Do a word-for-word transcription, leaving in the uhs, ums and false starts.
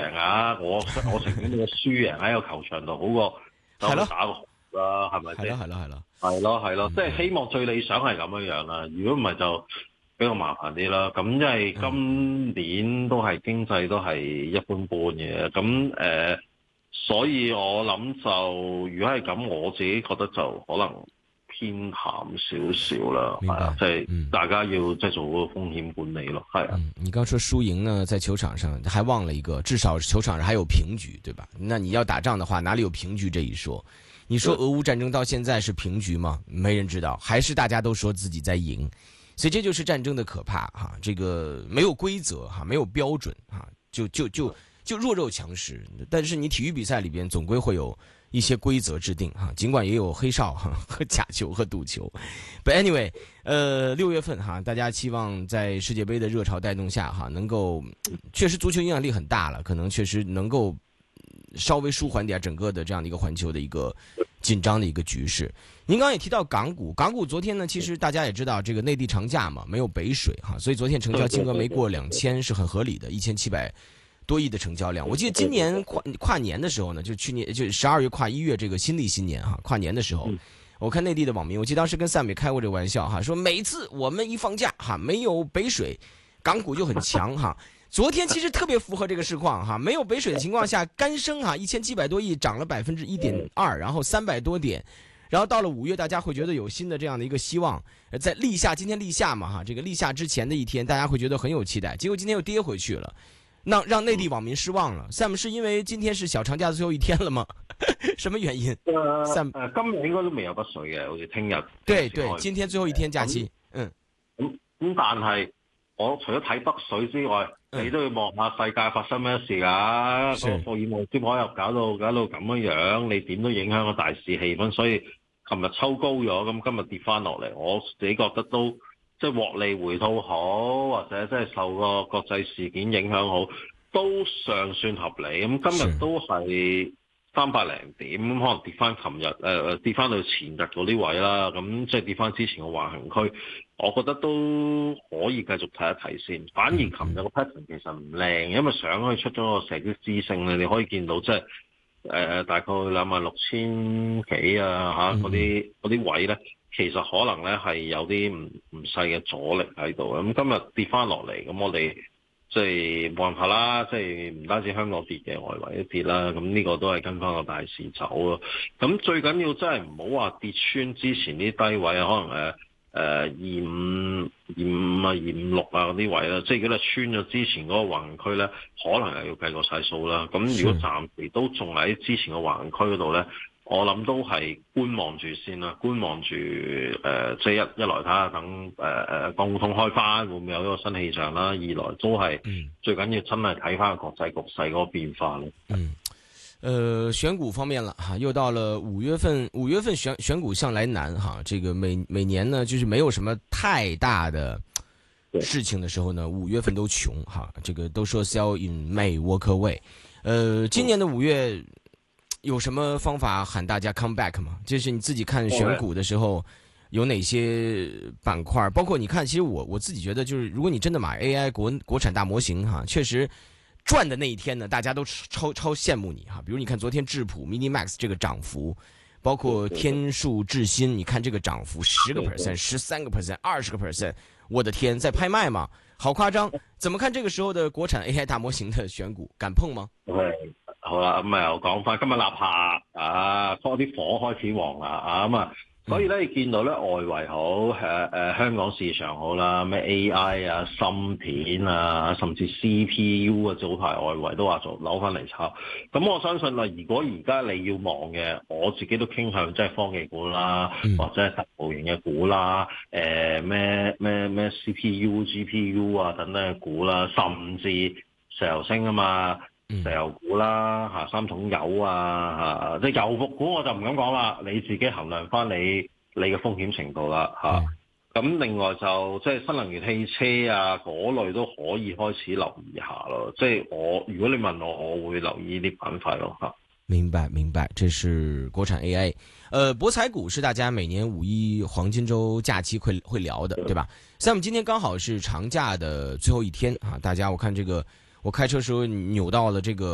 贏啊！我我情願你個輸贏喺個球場度好過走去打個啦，係咪先？ 係咯係咯係咯， 係咯係咯， 嗯、 即係希望最理想係咁樣樣啦。如果唔係就比較麻煩啲啦。咁因為今年都係經濟都係一般般嘅，咁誒、呃，所以我諗就如果係咁，我自己覺得就可能偏淡少少啦，係啊，即係、嗯、大家要即係做嗰個風險管理咯，係啊、 嗯。你剛說輸贏呢，在球場上還忘了一個，至少球場上還有平局，對吧？那你要打仗的話，哪裡有平局這一說？你說俄烏戰爭到現在是平局嗎？沒人知道，還是大家都說自己在贏，所以這就是戰爭的可怕哈。這個沒有規則哈，沒有標準哈，就就就就弱肉強食。但是你體育比賽裡邊總歸會有一些規則制定哈，儘管也有黑哨哈和假球和賭球。But anyway，呃，六月份哈，大家期望在世界杯的熱潮帶動下哈，能夠確實足球影響力很大了，可能確實能夠稍微舒緩點整個的這樣的一個環球的一個緊張的一個局勢。您剛剛也提到港股，港股昨天呢，其實大家也知道這個內地長假嘛，沒有北水哈，所以昨天成交金額沒過兩千是很合理的，一千七百多億的成交量。我記得今年跨跨年的時候呢，就去年就十二月跨一月這個新曆新年哈，跨年的時候，我看內地的網民，我記得當時跟賽美開過這個玩笑哈，說每次我們一放假哈，沒有北水，港股就很強哈。昨天其實特別符合這個市況哈，沒有北水的情況下，乾升哈，一千七百多億漲了百分之一點二，然後三百多點，然後到了五月，大家會覺得有新的這樣的一個希望，在立夏，今天立夏嘛哈，這個立夏之前的一天，大家會覺得很有期待，結果今天又跌回去了，那讓內地網民失望了。Sam 是因為今天是小長假的最後一天了嗎？什麼原因？ 呃 Sam 呃，今日應該都未有北水嘅，好似聽日。 對對，今天最後一天假期，嗯。 咁咁，但係我除咗睇北水之外，你都要望下世界發生咩事㗎？個霍爾木茲海入搞到搞到咁樣樣，你點都影響個大市氣氛。所以琴日抽高咗，咁今日跌翻落嚟，我自己覺得都即係獲利回吐好，或者即係受個國際事件影響好，都尚算合理。咁今日都係三百零點，咁可能跌翻琴日誒跌翻到前日嗰啲位啦。咁即係跌翻之前嘅橫行區。我覺得都可以繼續睇一睇先，反而琴日個 pattern 其實唔靚，因為上去出咗個射擊之星咧，你可以見到即係誒大概兩萬六千幾啊嚇嗰啲嗰啲位咧，其實可能咧係有啲唔唔細嘅阻力喺度。咁今日跌翻落嚟，咁我哋即係冇辦法啦，即係唔單止香港跌嘅，外圍都跌啦。咁呢個都係跟翻個大市走咯。咁最緊要真係唔好話跌穿之前啲低位啊，可能誒。呃誒二五二五啊二五六啊嗰啲位啦，即係如果你穿咗之前嗰個橫行區咧，可能又要計過晒數啦。咁如果暫時都仲喺之前個橫行區嗰度咧，我諗都係觀望住先啦，觀望住誒、呃，即係一一來睇下等誒誒港股通開翻會唔會有一個新氣象啦，二來都係、嗯、最緊要真係睇翻個國際局勢嗰個變化咯。嗯。 呃，選股方面了哈，又到了五月份，五月份選選股向來難哈。這個每每年呢，就是沒有什麼太大的事情的時候呢，五月份都窮哈。這個都說 sell in May walk away。呃，今年的五月有什麼方法喊大家 come back 嗎？就是你自己看選股的時候有哪些板塊？包括你看，其實我我自己覺得，就是如果你真的買 A I 國國產大模型哈，確實。賺的那一天呢，大家都超超羨慕你哈。比如你看昨天智譜 Minimax 這個漲幅，包括天數智新，你看這個漲幅十個 percent、十三個 percent、二十個 percent，我的天，在拍賣嘛，好誇張。怎麼看這個時候的國產 A I 大模型的選股，敢碰嗎？ 係好啦，咁啊又講翻今日立夏啊，多啲火開始旺啦啊咁啊。所以咧，你見到咧外圍好，誒、呃、誒、呃、香港市場好啦，咩 A I 啊、芯片啊，甚至 C P U 啊，早排外圍都話做扭翻嚟炒。咁我相信啦，如果而家你要望嘅，我自己都傾向即係科技股啦，嗯、或者係特模型嘅股啦，誒咩咩咩 C P U、G P U 啊等等嘅股啦，甚至石油升啊嘛。石油股啦，嚇三桶油啊，嚇即係油服股我就唔敢講啦，你自己衡量翻你你嘅風險程度啦，嚇、嗯。咁、啊、另外就即係新能源汽車啊嗰類都可以開始留意下咯。即係我如果你問我，我會留意啲板塊咯，嚇。 明白明白，這是國產 A I。呃，博彩股是大家每年五一黃金週假期會會聊的，對吧？像我們今天剛好是長假的最後一天啊，大家我看這個。我開車時候扭到了這個